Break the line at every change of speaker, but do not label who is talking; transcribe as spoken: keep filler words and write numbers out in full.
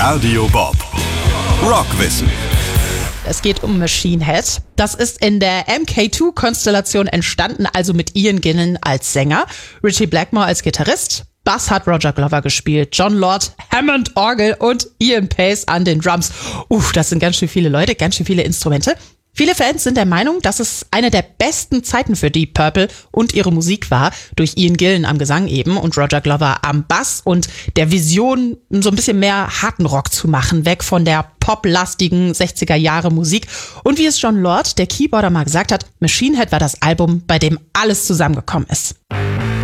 Radio Bob. Rockwissen.
Es geht um Machine Head. Das ist in der M K zwei Konstellation entstanden, also mit Ian Gillan als Sänger, Ritchie Blackmore als Gitarrist, Bass hat Roger Glover gespielt, John Lord, Hammond Orgel und Ian Pace an den Drums. Uff, das sind ganz schön viele Leute, ganz schön viele Instrumente. Viele Fans sind der Meinung, dass es eine der besten Zeiten für Deep Purple und ihre Musik war, durch Ian Gillan am Gesang eben und Roger Glover am Bass und der Vision, so ein bisschen mehr harten Rock zu machen, weg von der poplastigen sechziger Jahre Musik. Und wie es John Lord, der Keyboarder, mal gesagt hat, Machine Head war das Album, bei dem alles zusammengekommen ist.